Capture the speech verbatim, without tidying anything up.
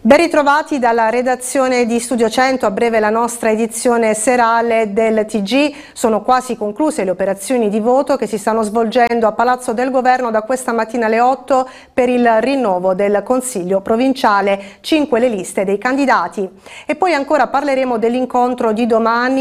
Ben ritrovati dalla redazione di Studio cento, a breve la nostra edizione serale del T G. Sono quasi concluse le operazioni di voto che si stanno svolgendo a Palazzo del Governo da questa mattina alle otto per il rinnovo del Consiglio provinciale, cinque le liste dei candidati. E poi ancora parleremo dell'incontro di domani